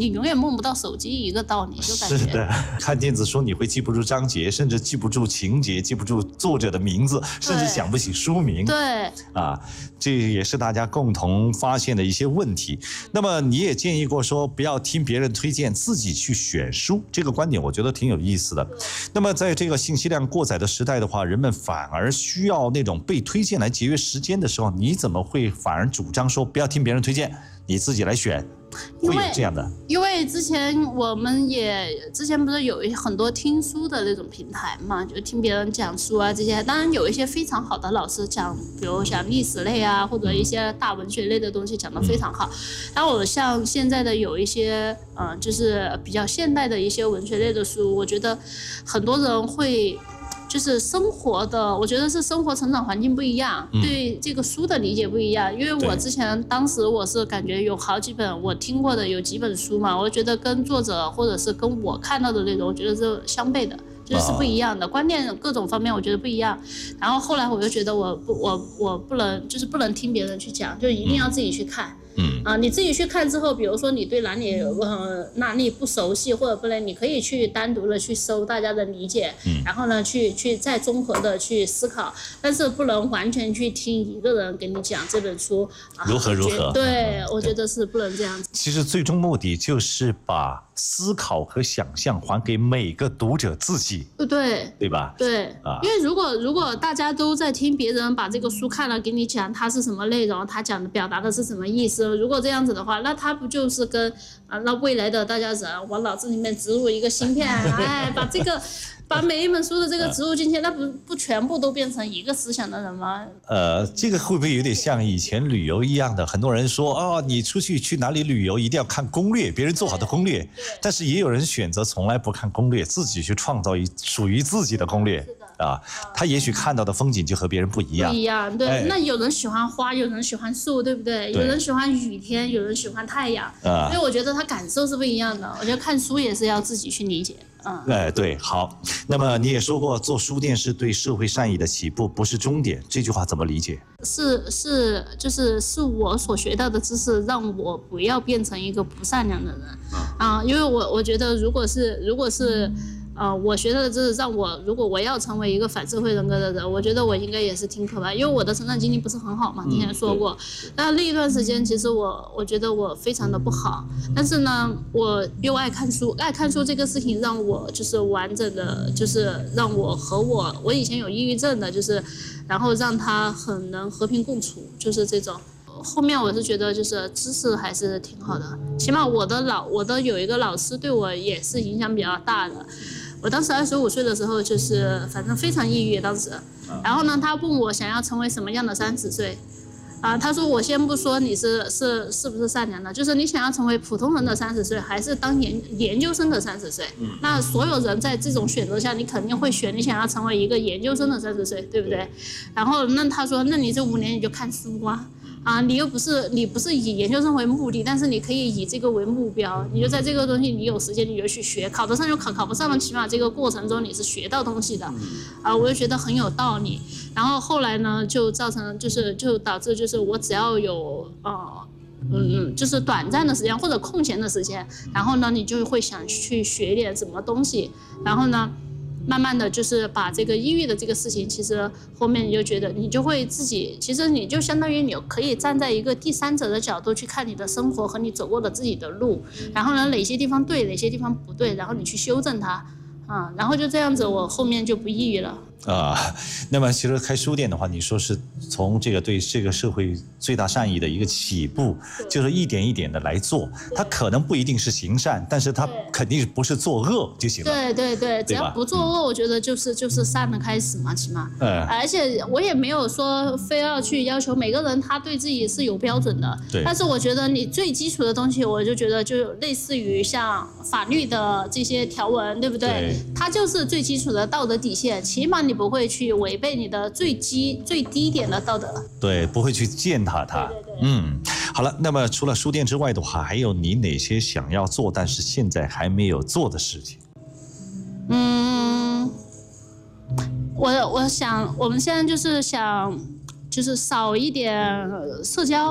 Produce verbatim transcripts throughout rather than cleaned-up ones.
你永远梦不到手机一个道理，就感觉是的。看电子书你会记不住章节，甚至记不住情节，记不住作者的名字，甚至想不起书名。 对啊，这也是大家共同发现的一些问题。那么你也建议过说，不要听别人推荐，自己去选书，这个观点我觉得挺有意思的。那么在这个信息量过载的时代的话，人们反而需要那种被推荐来节约时间的时候，你怎么会反而主张说不要听别人推荐，你自己来选？会有这样的， 因为之前我们也之前不是有很多听书的那种平台嘛，就听别人讲书啊这些。当然有一些非常好的老师讲，比如像历史类啊，或者一些大文学类的东西讲得非常好。然后我像现在的有一些呃，就是比较现代的一些文学类的书，我觉得很多人会。就是生活的，我觉得是生活成长环境不一样，嗯、对这个书的理解不一样。因为我之前当时我是感觉有好几本我听过的有几本书嘛，我觉得跟作者或者是跟我看到的内容，我觉得是相悖的，就是是不一样的、哦、观念各种方面我觉得不一样。然后后来我就觉得我不我我不能就是不能听别人去讲，就一定要自己去看。嗯啊，你自己去看之后，比如说你对哪里呃哪里不熟悉或者不能，你可以去单独的去搜大家的理解，嗯、然后呢去去再综合的去思考，但是不能完全去听一个人给你讲这本书、啊、 如何如何。 对、嗯，我觉得是不能这样子。 其实最终目的就是把思考和想象还给每个读者自己， 对对吧？ 对、啊，因为如果如果大家都在听别人把这个书看了给你讲它是什么内容，他讲的表达的是什么意思，如果这样子的话，那他不就是跟啊那未来的大家人往脑子里面植入一个芯片，哎，把这个把每一本书的这个植入进去，那不不全部都变成一个思想的人吗？ 呃，这个会不会有点像以前旅游一样的？很多人说哦，你出去去哪里旅游一定要看攻略，别人做好的攻略，但是也有人选择从来不看攻略，自己去创造一属于自己的攻略。啊，他也许看到的风景就和别人不一样。 不一样，对、哎。那有人喜欢花，有人喜欢树，对不对？对，有人喜欢雨天，有人喜欢太阳。啊，所以我觉得他感受是不一样的。我觉得看书也是要自己去理解。嗯， 哎，对，好。那么你也说过，做书店是对社会善意的起步，不是终点。这句话怎么理解？ 是是，就是是我所学到的知识，让我不要变成一个不善良的人。啊，因为我我觉得，如果是如果是。呃，我学的知识让我，如果我要成为一个反社会人格的人，我觉得我应该也是挺可怕，因为我的成长经历不是很好嘛，之前说过。那那一段时间，其实我我觉得我非常的不好，但是呢，我又爱看书，爱看书这个事情让我就是完整的，就是让我和我，我以前有抑郁症的，就是，然后让他很能和平共处，就是这种。后面我是觉得就是知识还是挺好的，起码我的老我的有一个老师对我也是影响比较大的。我当时二十五岁的时候，就是反正非常抑郁当时。然后呢，他问我想要成为什么样的三十岁，啊，他说我先不说你是是是不是善良的，就是你想要成为普通人的三十岁，还是当研研究生的三十岁？嗯，那所有人在这种选择下，你肯定会选你想要成为一个研究生的三十岁，对不对？然后那他说，那你这五年你就看书啊。啊，你又不是你不是以研究生为目的，但是你可以以这个为目标，你就在这个东西，你有时间你就去学，考得上就考，考不上了，起码这个过程中你是学到东西的，啊，我就觉得很有道理。然后后来呢，就造成就是就导致就是我只要有呃嗯就是短暂的时间或者空闲的时间，然后呢你就会想去学点什么东西，然后呢。慢慢的就是把这个抑郁的这个事情，其实后面你就觉得你就会自己，其实你就相当于你可以站在一个第三者的角度去看你的生活和你走过的自己的路，然后呢哪些地方对，哪些地方不对，然后你去修正它，啊、嗯，然后就这样子，我后面就不抑郁了。 啊，那么其实开书店的话，你说是从这个对这个社会最大善意的一个起步，就是一点一点的来做，它可能不一定是行善，但是它肯定不是作恶就行了。 对对对，只要不作恶，我觉得就是就是善的开始嘛，起码。嗯。而且我也没有说非要去要求每个人他对自己是有标准的，对。但是我觉得你最基础的东西，我就觉得就类似于像法律的这些条文，对不对？对。它就是最基础的道德底线，起码你不会去违背你的最基最低点的道德， 对，不会去践踏它。对对对，嗯，好了，那么除了书店之外的话，还有你哪些想要做但是现在还没有做的事情？ 嗯，我我想我们现在就是想就是少一点社交。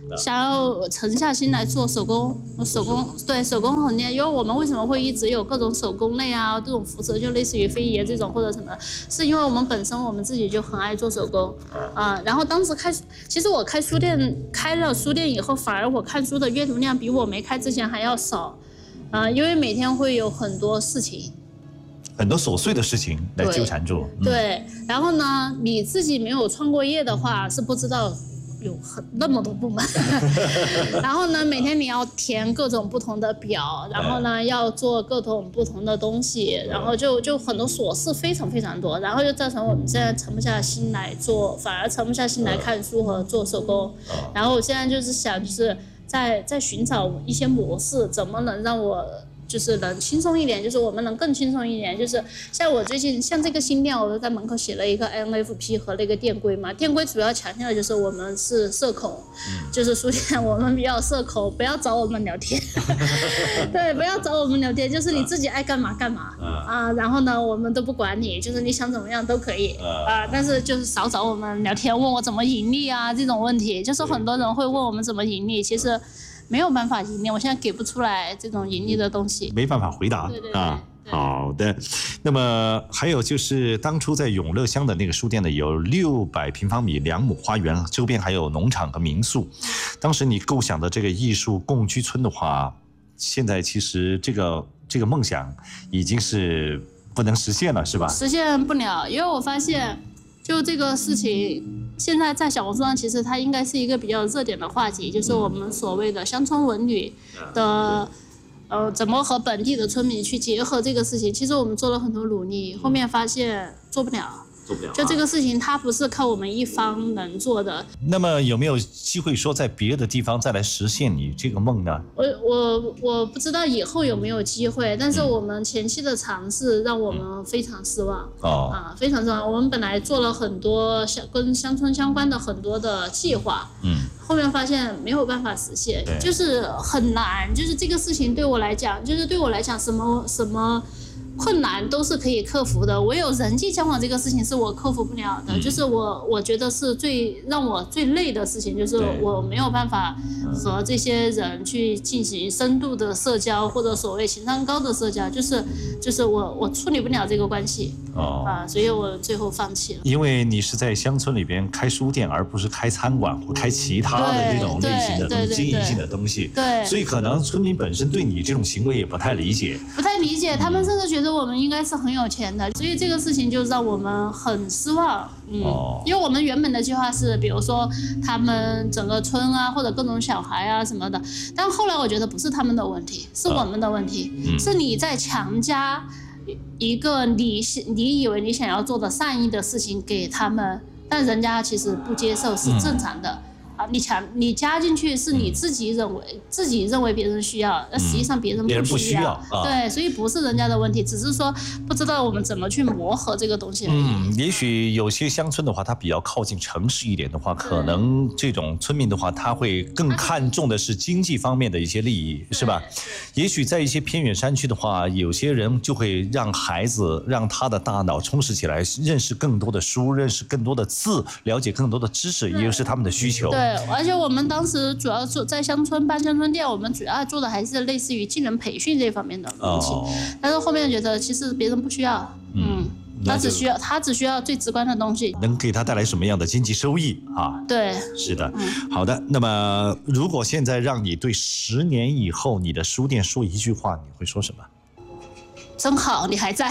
想要沉下心来做手工，手工对手工很厉害，因为我们为什么会一直有各种手工类啊，这种辐射就类似于飞爷这种或者什么，是因为我们本身我们自己就很爱做手工啊、呃。然后当时开，其实我开书店开了书店以后，反而我看书的阅读量比我没开之前还要少啊、呃，因为每天会有很多事情。 很多琐碎的事情来纠缠住。 对，嗯、对，然后呢，你自己没有创过业的话，是不知道有很那么多部门。然后呢，每天你要填各种不同的表，然后呢，要做各种不同的东西，然后就就很多琐事非常非常多，然后就造成我们现在沉不下心来做，反而沉不下心来看书和做手工。然后我现在就是想，就是在在寻找一些模式，怎么能让我。就是能轻松一点，就是我们能更轻松一点。就是像我最近像这个新店，我都在门口写了一个 N F P 和那个店规嘛。店规主要强调的就是我们是社恐，嗯、就是书店我们比较社恐，不要找我们聊天。对，不要找我们聊天，就是你自己爱干嘛干嘛啊。然后呢，我们都不管你，就是你想怎么样都可以啊。但是就是少找我们聊天，问我怎么盈利啊这种问题，就是很多人会问我们怎么盈利，其实。没有办法盈利，我现在给不出来这种盈利的东西， 没办法回答。 对对对啊。好的，那么还有就是当初在永乐乡的那个书店呢，有六百平方米两亩花园，周边还有农场和民宿。当时你构想的这个艺术共居村的话，现在其实这个这个梦想已经是不能实现了，是吧？ 实现不了，因为我发现就这个事情。现在在小红书上，其实它应该是一个比较热点的话题，就是我们所谓的乡村文旅的，呃，怎么和本地的村民去结合这个事情。其实我们做了很多努力，后面发现做不了。做不了、啊。就这个事情，它不是靠我们一方能做的。 那么有没有机会说在别的地方再来实现你这个梦呢？ 我我我不知道以后有没有机会，但是我们前期的尝试让我们非常失望。哦、嗯。啊，非常失望。我们本来做了很多乡跟乡村相关的很多的计划。嗯。后面发现没有办法实现，就是很难。就是这个事情对我来讲，就是对我来讲，什么什么。困难都是可以克服的，唯有人际交往这个事情是我克服不了的，嗯、就是我我觉得是最让我最累的事情，就是我没有办法和这些人去进行深度的社交，或者所谓情商高的社交，就是就是我我处理不了这个关系。哦啊，所以我最后放弃了。 因为你是在乡村里边开书店，而不是开餐馆或开其他的这种类型的东西、经营性的东西。 对， 所以可能村民本身对你这种行为也不太理解。 不太理解，他们甚至觉得我们应该是很有钱的，所以这个事情就让我们很失望。嗯，哦、因为我们原本的计划是，比如说他们整个村啊，或者各种小孩啊什么的，但后来我觉得不是他们的问题，是我们的问题，嗯、是你在强加。一个你你以为你想要做的善意的事情给他们，但人家其实不接受是正常的。嗯啊，你强你加进去是你自己认为、嗯、自己认为别人需要，那、嗯、实际上别人不需要。 别人不需要、啊、 对，所以不是人家的问题，只是说不知道我们怎么去磨合这个东西而已。 嗯，也许有些乡村的话，它比较靠近城市一点的话，可能这种村民的话，他会更看重的是经济方面的一些利益，是吧？也许在一些偏远山区的话，有些人就会让孩子让他的大脑充实起来，认识更多的书，认识更多的字，了解更多的知识，也就是他们的需求。 对。对，而且我们当时主要做在乡村办乡村店，我们主要做的还是类似于技能培训这方面的东西。哦、但是后面觉得其实别人不需要，嗯，嗯他只需要他只需要最直观的东西， 能给他带来什么样的经济收益啊？ 对， 是的。嗯、好的，那么如果现在让你对十年以后你的书店说一句话，你会说什么？ 真好，你还在。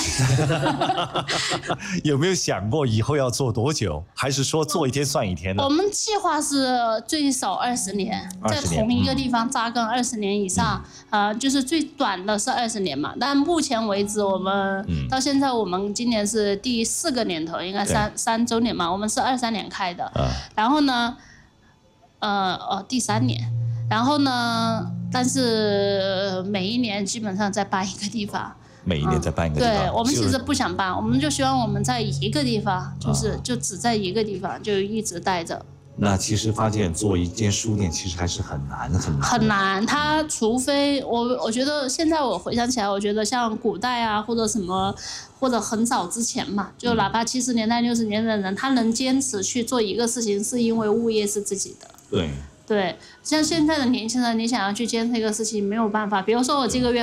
有没有想过以后要做多久？还是说做一天算一天呢？ 我们计划是最少二十年，在同一个地方扎根二十年以上。嗯、呃，就是最短的是二十年嘛。但目前为止，我们、嗯、到现在我们今年是第四个年头，应该三三周年嘛。我们是二三年开的，嗯、然后呢，呃哦第三年，然后呢，但是每一年基本上在搬一个地方。 每一年在搬一个地方、嗯、 对，我们其实不想搬，我们就希望我们在一个地方，就是、啊、就只在一个地方，就一直待着。 那其实发现做一间书店其实还是很难很难很难，它除非我我觉得现在我回想起来，我觉得像古代啊或者什么，或者很早之前嘛，就哪怕七十年代六十年代的人，他能坚持去做一个事情，是因为物业是自己的。 对。 对，像现在的年轻人，你想要去坚持一个事情没有办法。比如说我这个月